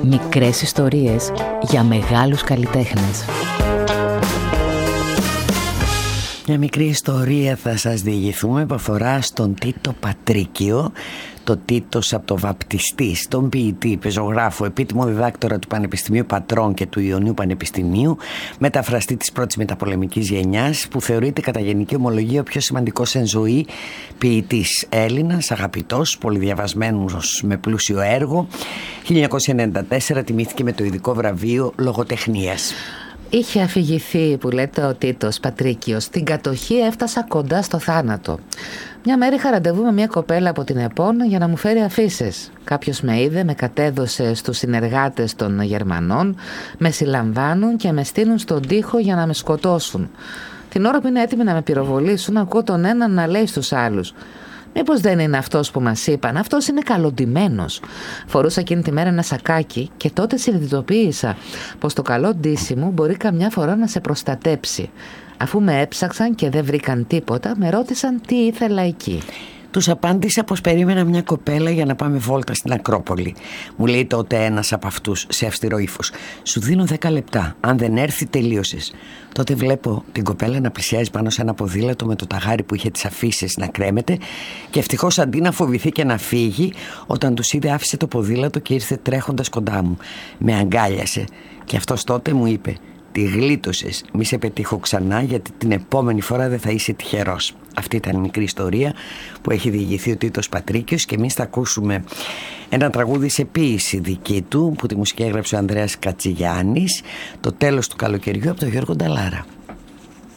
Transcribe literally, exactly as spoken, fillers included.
Μικρές ιστορίες για μεγάλους καλλιτέχνες. Μια μικρή ιστορία θα σας διηγηθούμε που αφορά στον Τίτο Πατρίκιο. Το Τίτος από το Βαπτιστής, τον ποιητή, πεζογράφο, επίτιμο διδάκτορα του Πανεπιστημίου Πατρών και του Ιωνίου Πανεπιστημίου, μεταφραστή της πρώτης μεταπολεμικής γενιάς, που θεωρείται κατά γενική ομολογία ο πιο σημαντικός εν ζωή ποιητής Έλληνας, αγαπητός, πολυδιαβασμένος με πλούσιο έργο. χίλια εννιακόσια ενενήντα τέσσερα τιμήθηκε με το ειδικό βραβείο λογοτεχνίας. Είχε αφηγηθεί, που λέτε, ο Τίτος Πατρίκιος. Στην κατοχή έφτασα κοντά στο θάνατο. Μια μέρα είχα ραντεβού με μια κοπέλα από την ΕΠΟΝ για να μου φέρει αφίσες. Κάποιος με είδε, με κατέδωσε στους συνεργάτες των Γερμανών, με συλλαμβάνουν και με στείλουν στον τοίχο για να με σκοτώσουν. Την ώρα που είναι έτοιμοι να με πυροβολήσουν, ακούω τον έναν να λέει στους άλλους: «Μήπως δεν είναι αυτός που μας είπαν? Αυτός είναι καλοντυμένος». Φορούσα εκείνη τη μέρα ένα σακάκι και τότε συνειδητοποίησα πως το καλό ντύσιμο μπορεί καμιά φορά να σε προστατέψει. Αφού με έψαξαν και δεν βρήκαν τίποτα, με ρώτησαν τι ήθελα εκεί. Τους απάντησα πως περίμενα μια κοπέλα για να πάμε βόλτα στην Ακρόπολη. Μου λέει τότε ένας από αυτούς σε αυστηρό ύφος: «Σου δίνω δέκα λεπτά. Αν δεν έρθει, τελείωσες». Τότε βλέπω την κοπέλα να πλησιάζει πάνω σε ένα ποδήλατο με το ταγάρι που είχε τις αφίσες να κρέμεται, και ευτυχώς αντί να φοβηθεί και να φύγει, όταν τους είδε, άφησε το ποδήλατο και ήρθε τρέχοντας κοντά μου. Με αγκάλιασε και αυτός τότε μου είπε: «Τη γλίτωσες, μη σε πετύχω ξανά, γιατί την επόμενη φορά δεν θα είσαι τυχερός». Αυτή ήταν η μικρή ιστορία που έχει διηγηθεί ο Τίτος Πατρίκιος, και εμείς θα ακούσουμε ένα τραγούδι σε ποίηση δική του που τη μουσική έγραψε ο Ανδρέας Κατσιγιάννης, «Το τέλος του καλοκαιριού», από τον Γιώργο Νταλάρα.